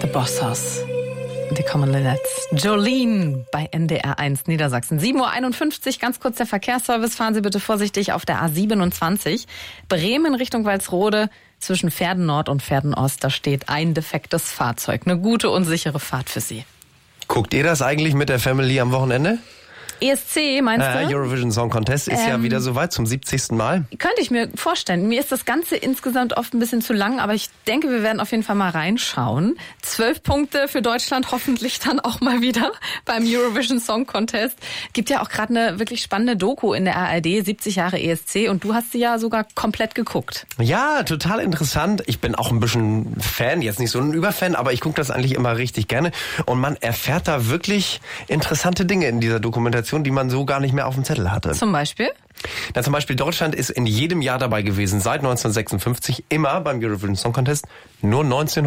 The Boss Hoss. Die kommen jetzt. Jolene bei NDR1 Niedersachsen. 7.51 Uhr, ganz kurz der Verkehrsservice. Fahren Sie bitte vorsichtig auf der A27. Bremen Richtung Walsrode zwischen Verden Nord und Verden Ost. Da steht ein defektes Fahrzeug. Eine gute und sichere Fahrt für Sie. Guckt ihr das eigentlich mit der Family am Wochenende? ESC, meinst du? Eurovision Song Contest ist ja wieder soweit, zum 70. Mal. Könnte ich mir vorstellen. Mir ist das Ganze insgesamt oft ein bisschen zu lang, aber ich denke, wir werden auf jeden Fall mal reinschauen. 12 Punkte für Deutschland, hoffentlich dann auch mal wieder beim Eurovision Song Contest. Gibt ja auch gerade eine wirklich spannende Doku in der ARD, 70 Jahre ESC, und du hast sie ja sogar komplett geguckt. Ja, total interessant. Ich bin auch ein bisschen Fan, jetzt nicht so ein Überfan, aber ich gucke das eigentlich immer richtig gerne. Und man erfährt da wirklich interessante Dinge in dieser Dokumentation, die man so gar nicht mehr auf dem Zettel hatte. Zum Beispiel? Na, zum Beispiel Deutschland ist in jedem Jahr dabei gewesen, seit 1956, immer beim Eurovision Song Contest, nur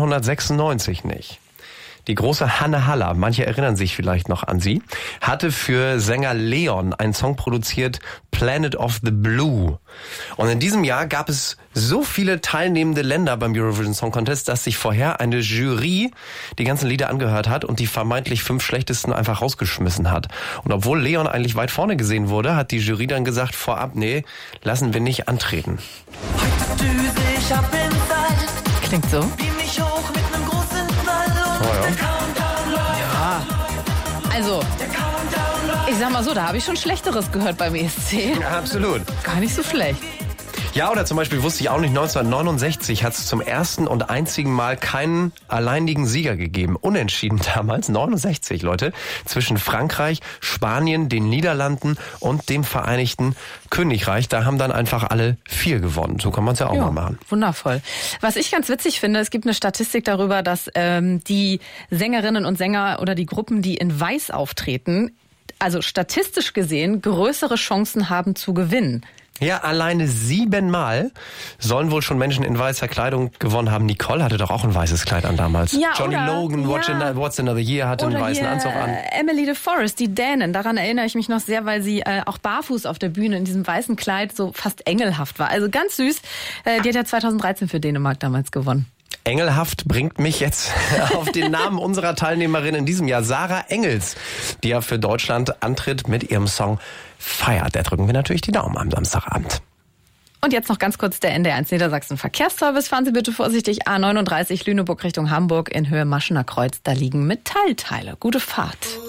1996 nicht. Die große Hanne Haller, manche erinnern sich vielleicht noch an sie, hatte für Sänger Leon einen Song produziert, Planet of the Blue. Und in diesem Jahr gab es so viele teilnehmende Länder beim Eurovision Song Contest, dass sich vorher eine Jury die ganzen Lieder angehört hat und die vermeintlich 5 schlechtesten einfach rausgeschmissen hat. Und obwohl Leon eigentlich weit vorne gesehen wurde, hat die Jury dann gesagt, vorab, nee, lassen wir nicht antreten. Heute düse ich ab in Wald. Klingt so. Beam mich hoch mit nem großen Knall und der Countdown läuft. Ja. Also, Der Countdown läuft. ich sag mal so, da habe ich schon Schlechteres gehört beim ESC. Ja, absolut. Gar nicht so schlecht. Ja, oder zum Beispiel wusste ich auch nicht, 1969 hat es zum ersten und einzigen Mal keinen alleinigen Sieger gegeben. Unentschieden damals, 69 Leute, zwischen Frankreich, Spanien, den Niederlanden und dem Vereinigten Königreich. Da haben dann einfach alle 4 gewonnen. So kann man es ja auch mal machen. Wundervoll. Was ich ganz witzig finde, es gibt eine Statistik darüber, dass die Sängerinnen und Sänger oder die Gruppen, die in Weiß auftreten, also statistisch gesehen größere Chancen haben zu gewinnen. Ja, alleine 7 Mal sollen wohl schon Menschen in weißer Kleidung gewonnen haben. Nicole hatte doch auch ein weißes Kleid an damals. Ja, Johnny oder, Logan, ja. What's Another Year, hatte einen Oder weißen hier, Anzug an. Emily de Forest, die Dänin, daran erinnere ich mich noch sehr, weil sie auch barfuß auf der Bühne in diesem weißen Kleid so fast engelhaft war. Also ganz süß. Die hat ja 2013 für Dänemark damals gewonnen. Engelhaft bringt mich jetzt auf den Namen unserer Teilnehmerin in diesem Jahr, Sarah Engels, die ja für Deutschland antritt mit ihrem Song Feier. Da drücken wir natürlich die Daumen am Samstagabend. Und jetzt noch ganz kurz der NDR1 Niedersachsen Verkehrsservice. Fahren Sie bitte vorsichtig A39 Lüneburg Richtung Hamburg in Höhe Maschener Kreuz. Da liegen Metallteile. Gute Fahrt.